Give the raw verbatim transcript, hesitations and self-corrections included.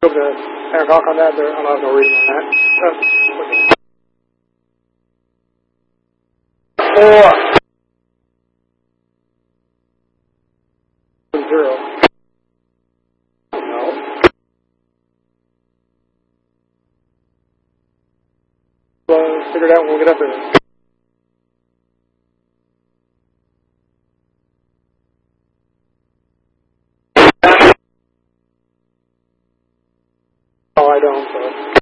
Go to Hancock on that. There, I don't have no reading on that. Four. Zero. No. We'll figure it out when we get up there. Oh, I don't, so.